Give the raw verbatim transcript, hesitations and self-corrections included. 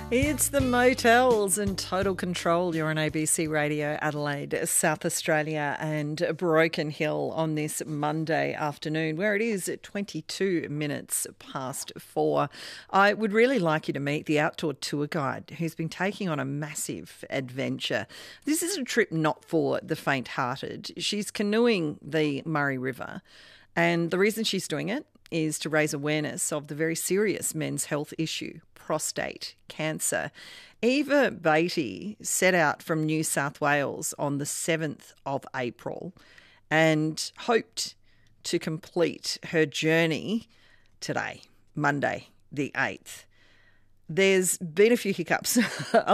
It's the Motels and Total Control. You're on A B C Radio Adelaide, South Australia and Broken Hill on this Monday afternoon, where it is twenty-two minutes past four. I would really like you to meet the outdoor tour guide who's been taking on a massive adventure. This is a trip not for the faint-hearted. She's canoeing the Murray River, and the reason she's doing it is to raise awareness of the very serious men's health issue, prostate cancer. Eva Beatty set out from New South Wales on the seventh of April and hoped to complete her journey today, Monday the eighth. There's been a few hiccups